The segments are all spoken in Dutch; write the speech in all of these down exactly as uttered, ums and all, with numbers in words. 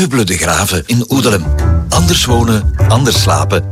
Meubelen de Graven in Oedelem. Anders wonen, anders slapen.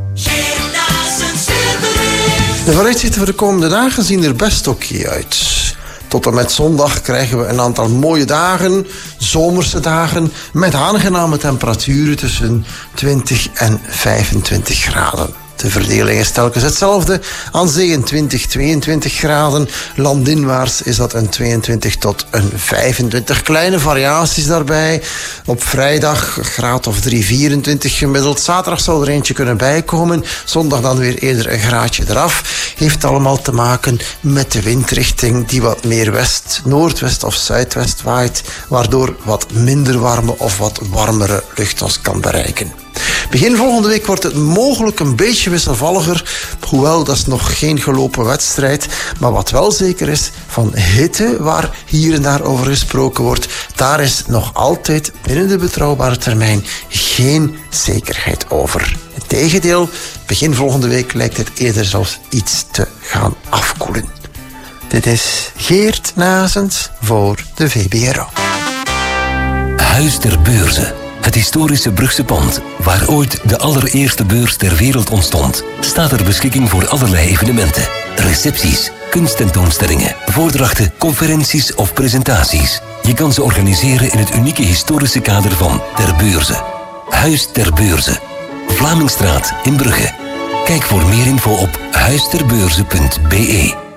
De vooruitzichten voor de komende dagen zien er best oké uit. Tot en met zondag krijgen we een aantal mooie dagen, zomerse dagen, met aangename temperaturen tussen twintig en vijfentwintig graden. De verdeling is telkens hetzelfde. Aan zee een twintig, tweeëntwintig graden. Landinwaarts is dat een tweeëntwintig tot een vijfentwintig. Kleine variaties daarbij. Op vrijdag een graad of drie, vierentwintig gemiddeld. Zaterdag zal er eentje kunnen bijkomen. Zondag dan weer eerder een graadje eraf. Heeft allemaal te maken met de windrichting die wat meer west, noordwest of zuidwest waait. Waardoor wat minder warme of wat warmere lucht ons kan bereiken. Begin volgende week wordt het mogelijk een beetje wisselvalliger, hoewel dat is nog geen gelopen wedstrijd. Maar wat wel zeker is, van hitte, waar hier en daar over gesproken wordt, daar is nog altijd binnen de betrouwbare termijn geen zekerheid over. Integendeel, begin volgende week lijkt het eerder zelfs iets te gaan afkoelen. Dit is Geert Nazens voor de V B R O. Huis ter Beurze. Het historische Brugse pand, waar ooit de allereerste beurs ter wereld ontstond, staat ter beschikking voor allerlei evenementen, recepties, kunsttentoonstellingen, voordrachten, conferenties of presentaties. Je kan ze organiseren in het unieke historische kader van Ter Beurze. Huis ter Beurze. Vlamingstraat in Brugge. Kijk voor meer info op huisterbeurze punt be.